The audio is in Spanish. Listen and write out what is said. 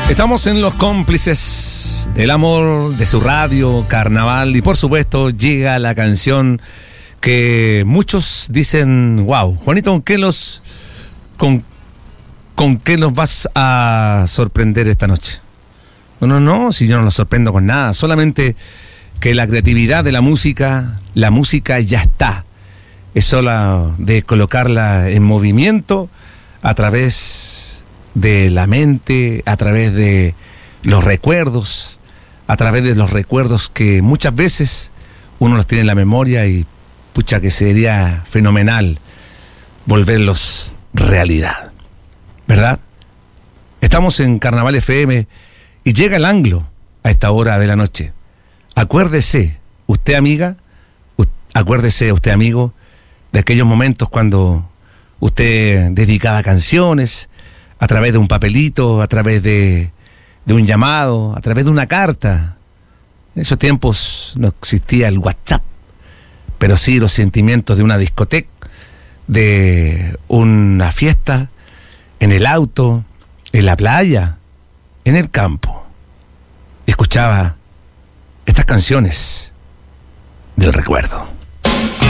Estamos en los cómplices del amor, de su radio, Carnaval, y por supuesto llega la canción que muchos dicen, wow, Juanito, ¿con qué nos vas a sorprender esta noche? No, si yo no los sorprendo con nada, solamente que la creatividad de la música ya está. Es solo de colocarla en movimiento a través de la mente, a través de los recuerdos, a través de los recuerdos que muchas veces uno los tiene en la memoria y pucha que sería fenomenal volverlos realidad, ¿verdad? Estamos en Carnaval FM y llega el anglo a esta hora de la noche. Acuérdese, usted amiga, acuérdese usted amigo, de aquellos momentos cuando usted dedicaba canciones a través de un papelito, a través de un llamado, a través de una carta. En esos tiempos no existía el WhatsApp, pero sí los sentimientos de una discoteca, de una fiesta, en el auto, en la playa, en el campo. Escuchaba estas canciones del recuerdo.